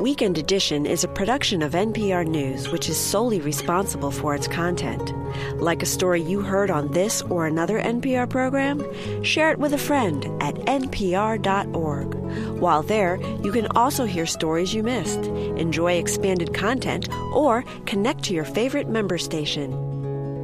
Weekend Edition is a production of NPR News, which is solely responsible for its content. Like a story you heard on this or another NPR program? Share it with a friend at npr.org. While there, you can also hear stories you missed, enjoy expanded content, or connect to your favorite member station.